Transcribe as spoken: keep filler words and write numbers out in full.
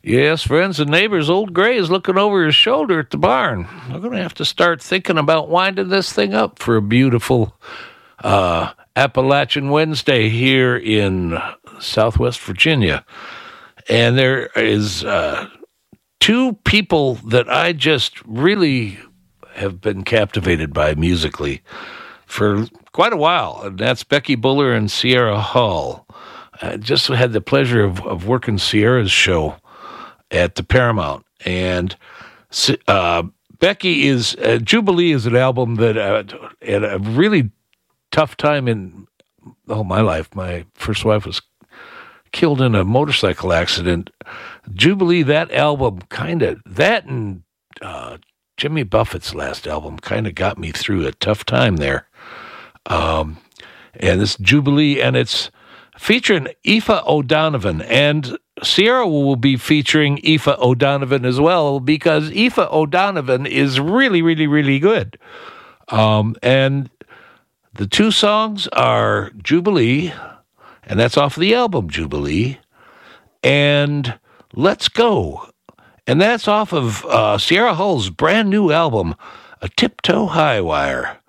Yes, friends and neighbors, old Gray is looking over his shoulder at the barn. We're going to have to start thinking about winding this thing up for a beautiful uh, Appalachian Wednesday here in Southwest Virginia. And there is uh, two people that I just really have been captivated by musically for quite a while, and that's Becky Buller and Sierra Hull. I just had the pleasure of, of working Sierra's show at the Paramount, and uh, Becky is uh, Jubilee is an album that uh, had a really tough time in oh my life. My first wife was killed in a motorcycle accident. Jubilee, that album, kind of that and uh, Jimmy Buffett's last album kind of got me through a tough time there. Um, and this Jubilee, and it's featuring Aoife O'Donovan, and Sierra will be featuring Aoife O'Donovan as well, because Aoife O'Donovan is really, really, really good. Um, and the two songs are Jubilee, and that's off the album Jubilee, and Let's Go, and that's off of uh, Sierra Hull's brand new album, A Tiptoe High Wire.